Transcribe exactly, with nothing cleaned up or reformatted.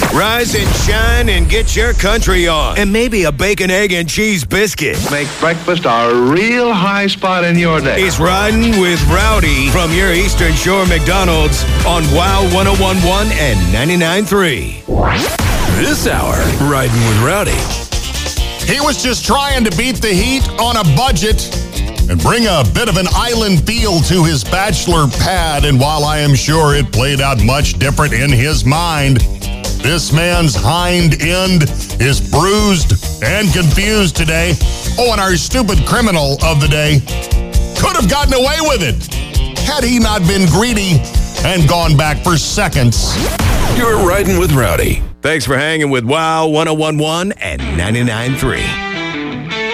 Rise and shine and get your country on. And maybe a bacon, egg, and cheese biscuit. Make breakfast a real high spot in your day. It's Riding with Rowdy from your Eastern Shore McDonald's on Wow one oh one point one and ninety-nine point three. This hour, Riding with Rowdy. He was just trying to beat the heat on a budget and bring a bit of an island feel to his bachelor pad. And while I am sure it played out much different in his mind, this man's hind end is bruised and confused today. Oh, and our stupid criminal of the day could have gotten away with it had he not been greedy and gone back for seconds. You're Riding with Rowdy. Thanks for hanging with Wow one oh one point one and ninety-nine point three.